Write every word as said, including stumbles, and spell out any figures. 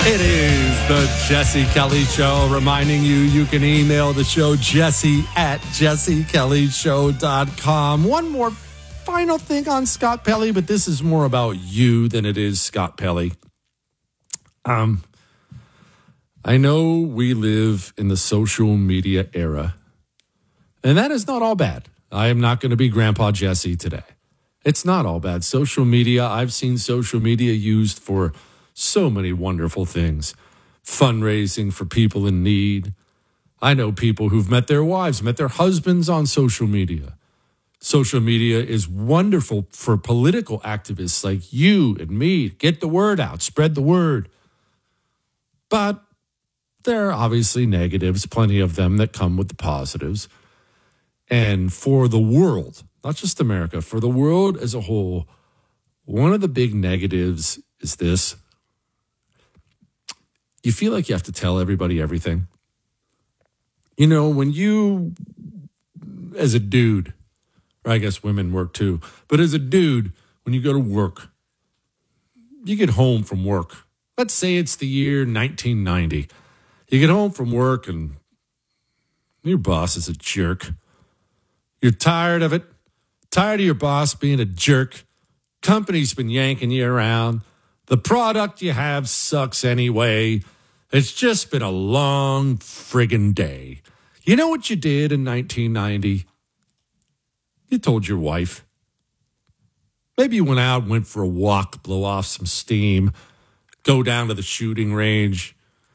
It is the Jesse Kelly Show, reminding you you can email the show, Jesse at jesse kelly show dot com. One more final thing on Scott Pelley, but this is more about you than it is Scott Pelley. Um, I know we live in the social media era, and that is not all bad. I am not going to be Grandpa Jesse today. It's not all bad. Social media, I've seen social media used for so many wonderful things. Fundraising for people in need. I know people who've met their wives, met their husbands on social media. Social media is wonderful for political activists like you and me. Get the word out, spread the word. But there are obviously negatives, plenty of them that come with the positives. And for the world, not just America, for the world as a whole, one of the big negatives is this. You feel like you have to tell everybody everything. You know, when you, as a dude, or I guess women work too, but as a dude, when you go to work, you get home from work. Let's say it's the year nineteen ninety. You get home from work and your boss is a jerk. You're tired of it. Tired of your boss being a jerk. Company's been yanking you around. The product you have sucks anyway. It's just been a long friggin' day. You know what you did in nineteen ninety? You told your wife. Maybe you went out, went for a walk, blow off some steam, go down to the shooting range,